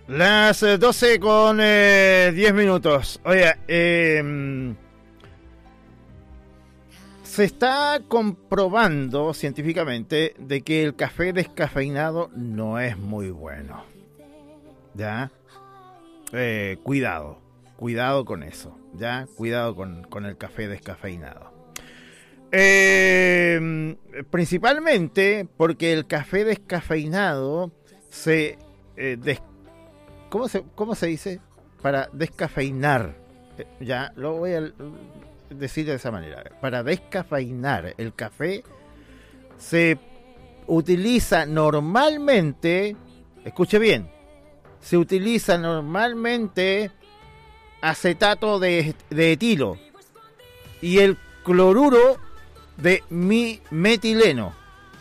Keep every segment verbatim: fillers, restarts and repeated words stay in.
Las eh, doce con eh, diez minutos. Oye, eh, se está comprobando científicamente de que el café descafeinado no es muy bueno. ¿Ya? Eh, cuidado, cuidado con eso. ¿Ya? Cuidado con, con el café descafeinado. Eh, principalmente porque el café descafeinado se... Eh, des, ¿cómo se ¿Cómo se dice? Para descafeinar. Eh, ya, lo voy a decir de esa manera. Para descafeinar el café se utiliza normalmente, escuche bien, se utiliza normalmente acetato de, de etilo y el cloruro de mi metileno.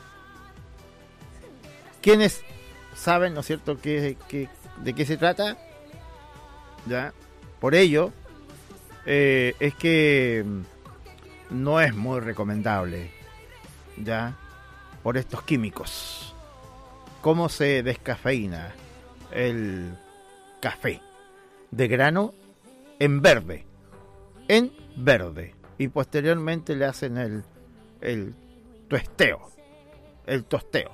¿Quiénes saben, ¿no es cierto?, qué, qué, de qué se trata? ¿Ya? Por ello, eh, es que no es muy recomendable, ¿ya?, por estos químicos. ¿Cómo se descafeína el café? De grano en verde. En verde. Y posteriormente le hacen el, el tuesteo. El tosteo.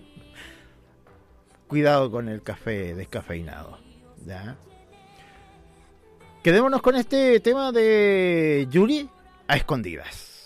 Cuidado con el café descafeinado. ¿Ya? Quedémonos con este tema de Yuri a escondidas.